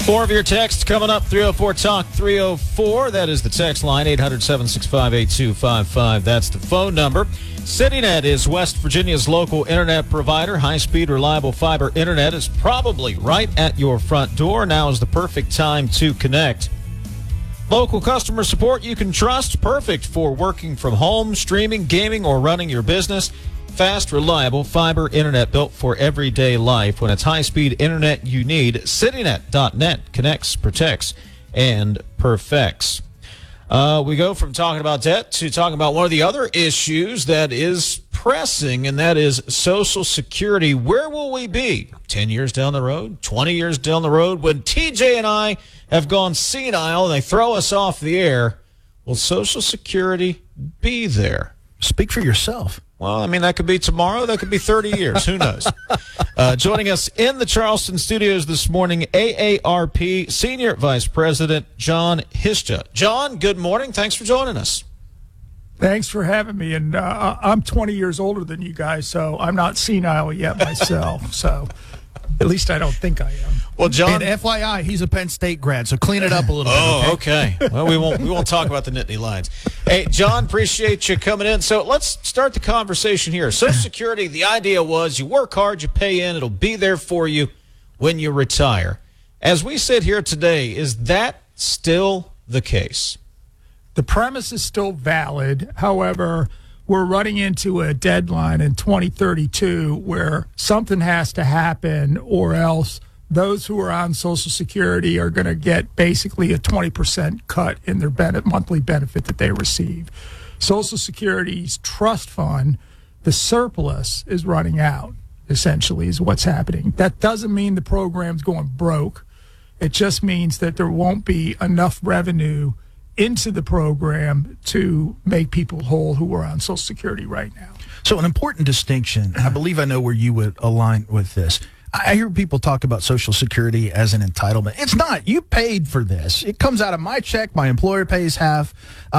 More of your text coming up, 304 Talk 304. That is the text line, 800-765-8255. That's the phone number. CityNet is West Virginia's local internet provider. High-speed, reliable fiber internet is probably right at your front door. Now is the perfect time to connect. Local customer support you can trust, perfect for working from home, streaming, gaming, or running your business. Fast, reliable fiber internet built for everyday life. When it's high-speed internet you need, CityNet.net connects, protects, and perfects. We go from talking about debt to talking about one of the other issues that is pressing, and that is Social Security. Where will we be 10 years down the road, 20 years down the road, when TJ and I have gone senile and they throw us off the air? Will Social Security be there? Speak for yourself. Well, I mean, that could be tomorrow. That could be 30 years. Who knows? Joining us in the Charleston studios this morning, AARP Senior Vice President John Hishta. John, good morning. Thanks for joining us. Thanks for having me. And I'm 20 years older than you guys, so I'm not senile yet myself. So at least I don't think I am. Well, John, and FYI, he's a Penn State grad, so clean it up a little bit. Oh, okay. Well, we won't talk about the Nittany Lions. Hey, John, appreciate you coming in. So let's start the conversation here. Social Security, the idea was you work hard, you pay in, it'll be there for you when you retire. As we sit here today, is that still the case? The premise is still valid. However, we're running into a deadline in 2032 where something has to happen, or else those who are on Social Security are going to get basically a 20% cut in their monthly benefit that they receive. Social Security's trust fund, the surplus is running out, essentially, is what's happening. That doesn't mean the program's going broke. It just means that there won't be enough revenue into the program to make people whole who are on Social Security right now. So an important distinction, I believe I know where you would align with this. I hear people talk about Social Security as an entitlement. It's not. You paid for this. It comes out of my check. My employer pays half.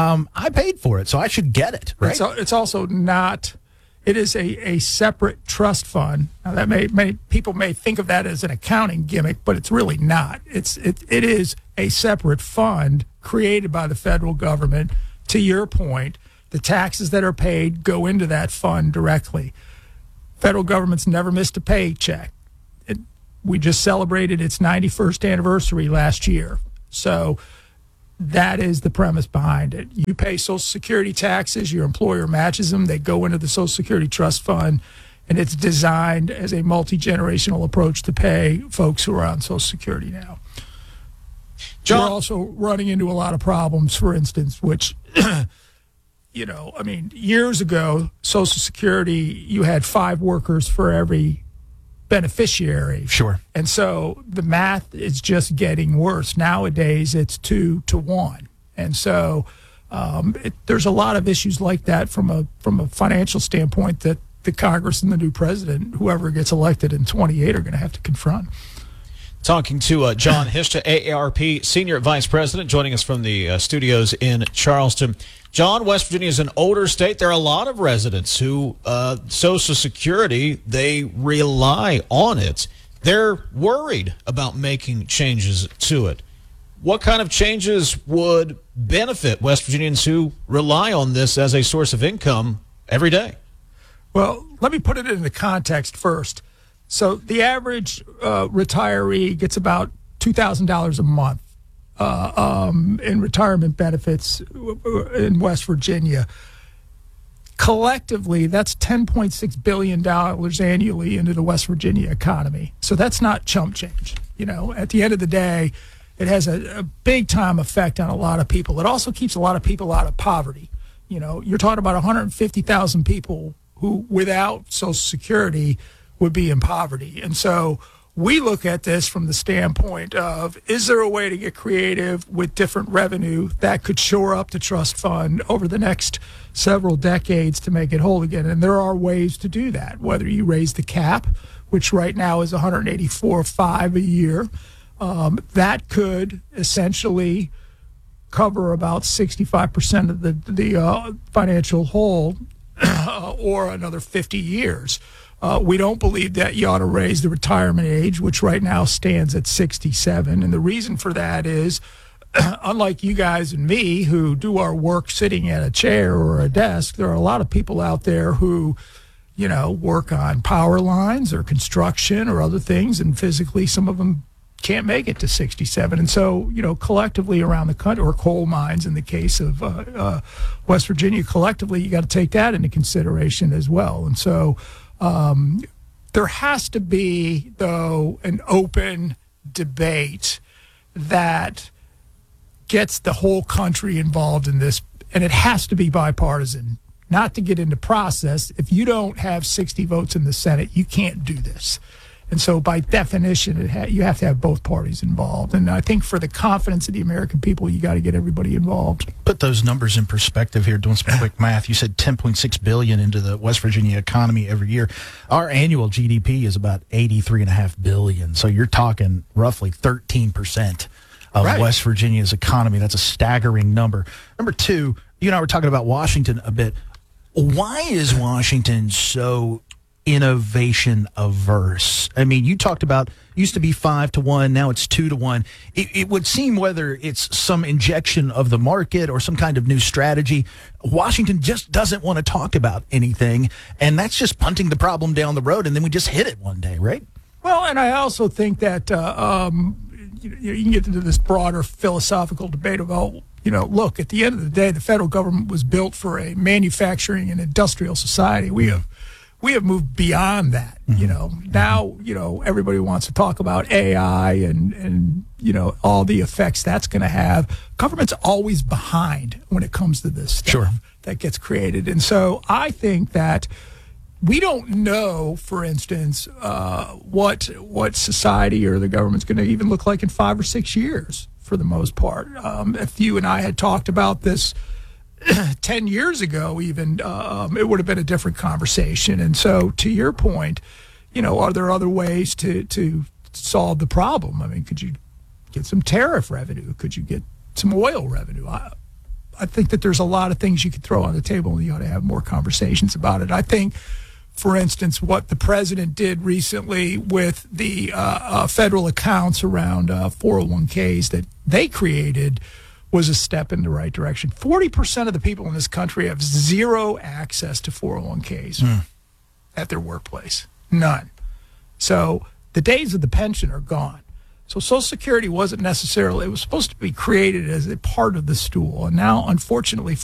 I paid for it, so I should get it, right? It's also not. It is a separate trust fund. Now, that people may think of that as an accounting gimmick, but it's really not. It is a separate fund created by the federal government. To your point, the taxes that are paid go into that fund directly. Federal government's never missed a paycheck. We just celebrated its 91st anniversary last year. So that is the premise behind it. You pay Social Security taxes, your employer matches them, they go into the Social Security Trust Fund, and it's designed as a multi-generational approach to pay folks who are on Social Security now. John, we're also running into a lot of problems, for instance, which, years ago, Social Security, you had 5 workers for every beneficiary. Sure. And so the math is just getting worse. Nowadays, it's 2 to 1. And so there's a lot of issues like that from a financial standpoint that the Congress and the new president, whoever gets elected in 28, are going to have to confront. Talking to John Hishta, AARP Senior Vice President, joining us from the studios in Charleston. John, West Virginia is an older state. There are a lot of residents who Social Security, they rely on it. They're worried about making changes to it. What kind of changes would benefit West Virginians who rely on this as a source of income every day? Well, let me put it into context first. So the average retiree gets about $2,000 a month in retirement benefits in West Virginia. Collectively, that's $10.6 billion annually into the West Virginia economy. So that's not chump change. At the end of the day, it has a big-time effect on a lot of people. It also keeps a lot of people out of poverty. You're talking about 150,000 people who, without Social Security, would be in poverty. And so we look at this from the standpoint of, is there a way to get creative with different revenue that could shore up the trust fund over the next several decades to make it whole again? And there are ways to do that, whether you raise the cap, which right now is $184.5 a year. That could essentially cover about 65% of the financial hole or another 50 years. We don't believe that you ought to raise the retirement age, which right now stands at 67. And the reason for that is, unlike you guys and me who do our work sitting at a chair or a desk, there are a lot of people out there who, work on power lines or construction or other things, and physically some of them can't make it to 67. And so, collectively around the country, or coal mines in the case of West Virginia, collectively, you got to take that into consideration as well. And so there has to be, though, an open debate that gets the whole country involved in this, and it has to be bipartisan. Not to get into process, if you don't have 60 votes in the Senate, you can't do this. And so by definition, you have to have both parties involved. And I think for the confidence of the American people, you got to get everybody involved. Put those numbers in perspective here, doing some quick math. You said $10.6 billion into the West Virginia economy every year. Our annual GDP is about $83.5 billion. So you're talking roughly 13% of West Virginia's economy. That's a staggering number. Number two, you and I were talking about Washington a bit. Why is Washington so innovation averse? I mean, you talked about used to be 5-1, now it's 2-1. It would seem, whether it's some injection of the market or some kind of new strategy, Washington just doesn't want to talk about anything, and that's just punting the problem down the road, and then we just hit it one day, right? Well, and I also think that you can get into this broader philosophical debate about, look, at the end of the day, the federal government was built for a manufacturing and industrial society. We have moved beyond that. Now, everybody wants to talk about AI and all the effects that's going to have. Government's always behind when it comes to this stuff that gets created. And so I think that we don't know, for instance, what society or the government's going to even look like in 5 or 6 years, for the most part. If you and I had talked about this 10 years ago, even, it would have been a different conversation. And so, to your point, are there other ways to solve the problem? I mean, could you get some tariff revenue? Could you get some oil revenue? I think that there's a lot of things you could throw on the table, and you ought to have more conversations about it. I think, for instance, what the president did recently with the federal accounts around 401ks that they created was a step in the right direction. 40% of the people in this country have zero access to 401ks at their workplace. None. So the days of the pension are gone. So Social Security wasn't necessarily, it was supposed to be created as a part of the stool. And now, unfortunately,